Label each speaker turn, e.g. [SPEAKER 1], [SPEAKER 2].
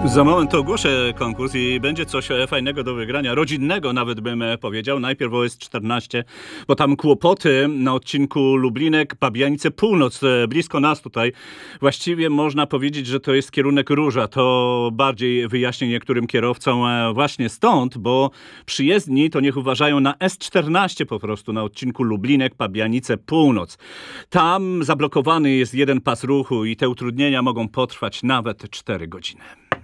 [SPEAKER 1] Za moment ogłoszę konkurs i będzie coś fajnego do wygrania, rodzinnego nawet bym powiedział. Najpierw o S14, bo tam kłopoty na odcinku Lublinek-Pabianice Północ, blisko nas tutaj. Właściwie można powiedzieć, że to jest kierunek Róża. To bardziej wyjaśnię niektórym kierowcom właśnie stąd, bo przyjezdni to niech uważają na S14 po prostu, na odcinku Lublinek-Pabianice Północ. Tam zablokowany jest jeden pas ruchu i te utrudnienia mogą potrwać nawet 4 godziny.